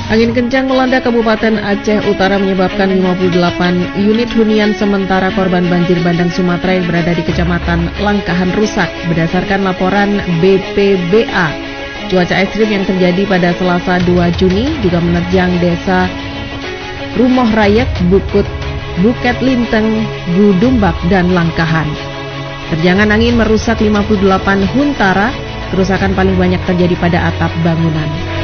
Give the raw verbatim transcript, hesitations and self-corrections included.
Angin kencang melanda Kabupaten Aceh Utara menyebabkan lima puluh delapan unit hunian sementara korban banjir bandang Sumatera yang berada di Kecamatan Langkahan rusak. Berdasarkan laporan B P B A, cuaca ekstrim yang terjadi pada Selasa dua Juni juga menerjang desa Rumoh Rayek, Bukut, Buket Linteng, Gudumbak, dan Langkahan. Terjangan angin merusak lima puluh delapan huntara. Kerusakan paling banyak terjadi pada atap bangunan.